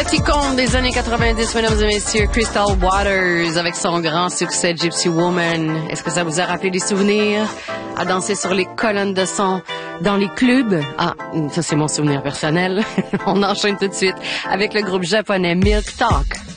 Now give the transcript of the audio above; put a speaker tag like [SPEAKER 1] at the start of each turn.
[SPEAKER 1] Cette icône des années 90, mesdames et messieurs, Crystal Waters, avec son grand succès Gypsy Woman. Est-ce que ça vous a rappelé des souvenirs à danser sur les colonnes de son dans les clubs? Ah, ça c'est mon souvenir personnel. On enchaîne tout de suite avec le groupe japonais Milk Talk.